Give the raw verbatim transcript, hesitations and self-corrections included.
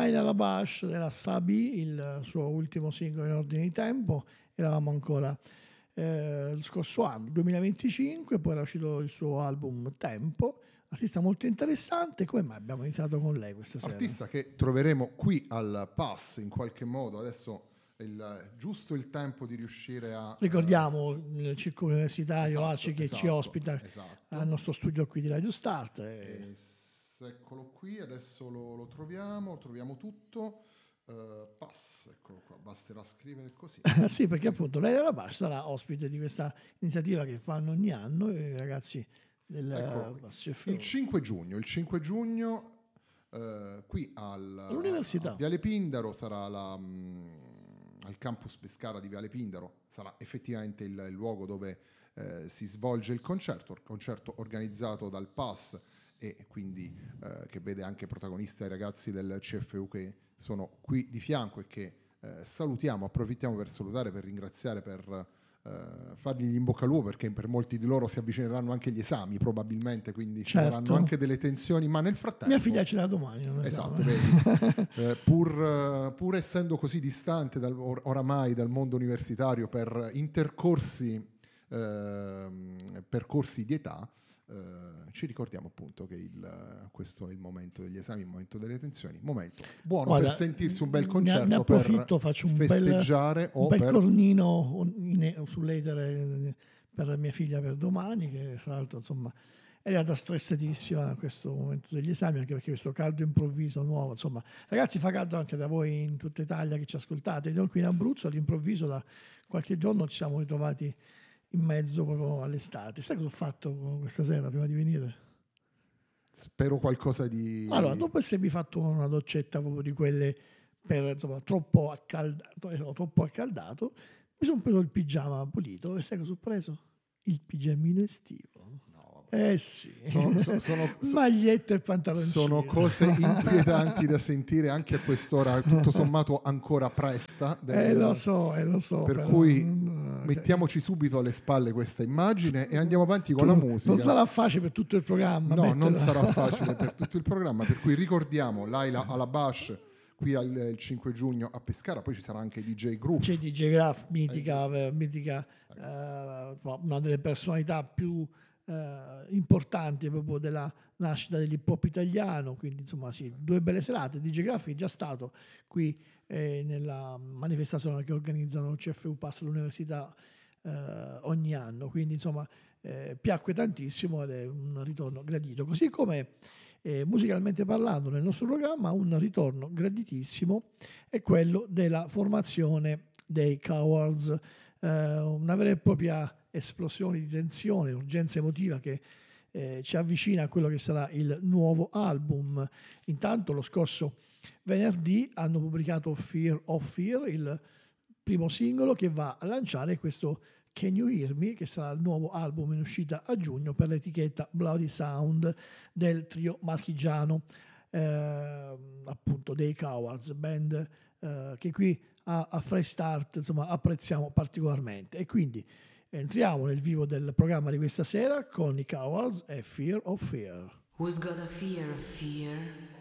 Laila Labash della Sabi, il suo ultimo singolo in ordine di tempo. Eravamo ancora eh, lo scorso anno, duemilaventicinque, poi era uscito il suo album Tempo. Artista molto interessante. Come mai abbiamo iniziato con lei questa sera? Artista che troveremo qui al Pass in qualche modo. Adesso è il, giusto il tempo di riuscire a... Ricordiamo il circolo universitario esatto, ACI che esatto, ci ospita esatto. al nostro studio qui di Radio Start. E... E eccolo qui, adesso lo, lo troviamo, troviamo tutto. Uh, pass, eccolo qua, basterà scrivere così. Sì, perché appunto lei della Bash sarà ospite di questa iniziativa che fanno ogni anno i ragazzi del ecco, C F U. il cinque giugno, il cinque giugno uh, qui al, all'università a Viale Pindaro sarà la, um, al campus Pescara di Viale Pindaro, sarà effettivamente il, il luogo dove uh, si svolge il concerto, il concerto organizzato dal P A S e quindi uh, che vede anche protagonisti i ragazzi del C F U che sono qui di fianco e che eh, salutiamo, approfittiamo per salutare, per ringraziare, per eh, fargli gli in bocca al lupo, perché per molti di loro si avvicineranno anche gli esami probabilmente, quindi ci certo. saranno anche delle tensioni, ma nel frattempo... Mia figlia ce l'ha domani. Non esatto, esame. vedi, eh, pur, pur essendo così distante dal, or, oramai dal mondo universitario per intercorsi, eh, percorsi di età, Uh, ci ricordiamo appunto che il, questo è il momento degli esami, il momento delle tensioni, momento buono Guarda, per sentirsi un bel concerto, ne approfitto, per faccio un festeggiare bel, un o bel per... cornino sull'etere per mia figlia per domani, che fra l'altro insomma è arrivata stressatissima a questo momento degli esami, anche perché questo caldo improvviso nuovo, insomma ragazzi, fa caldo anche da voi in tutta Italia che ci ascoltate. Noi qui in Abruzzo all'improvviso da qualche giorno ci siamo ritrovati in mezzo proprio all'estate. Sai cosa ho fatto questa sera prima di venire? Spero qualcosa di... Allora, dopo essermi fatto una doccetta proprio di quelle per, insomma, troppo accaldato, ero troppo accaldato, mi sono preso il pigiama pulito e sai cosa ho preso? Il pigiamino estivo. No, eh sì, sono, sono, sono, maglietta e pantaloncini. Sono cose inquietanti da sentire anche a quest'ora, tutto sommato ancora presta. Del, eh lo so, eh lo so. Per però, cui non, mettiamoci subito alle spalle questa immagine e andiamo avanti con tu, la musica. Non sarà facile per tutto il programma. No, mettela. non sarà facile per tutto il programma, per cui ricordiamo Laila Alabash qui al il cinque giugno a Pescara, poi ci sarà anche D J Groove. C'è D J Graf, mitica, eh, mitica eh, una delle personalità più eh, importanti proprio della nascita dell'hip hop italiano, quindi insomma sì, due belle serate. D J Graf è già stato qui eh, nella manifestazione che organizzano C F U Pass all'università eh, ogni anno, quindi insomma eh, piacque tantissimo ed è un ritorno gradito, così come Eh, musicalmente parlando nel nostro programma un ritorno graditissimo è quello della formazione dei Cowards, eh, una vera e propria esplosione di tensione, urgenza emotiva che eh, ci avvicina a quello che sarà il nuovo album. Intanto lo scorso venerdì hanno pubblicato Fear of Fear, il primo singolo che va a lanciare questo Can You Hear Me, che sarà il nuovo album in uscita a giugno per l'etichetta Bloody Sound del trio marchigiano, eh, appunto dei Cowards, band eh, che qui a, a Fresh Start insomma apprezziamo particolarmente. E quindi entriamo nel vivo del programma di questa sera con i Cowards e Fear of Fear. Who's got a fear of fear?